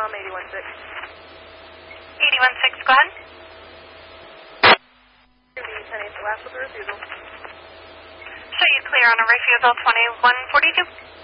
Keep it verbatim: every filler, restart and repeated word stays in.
um, eighty-one six. eighty-one six, go ahead. ten eight, the last with the refusal. Show you clear on a refusal twenty-one forty-two.